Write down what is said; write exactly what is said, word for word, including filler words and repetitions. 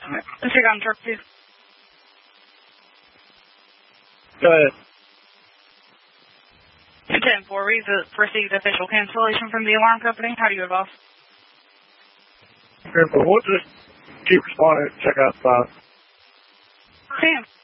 Let's check on truck two. Go ahead. ten four, we received official cancellation from the alarm company. How do you advise? But we'll just keep responding. Check out five. Sam.